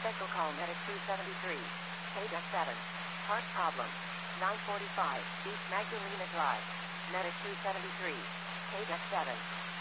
Special call Medic 273. KDEC 7. Heart problem. 945 East Magdalena Drive. Medic 273. KDEC 7.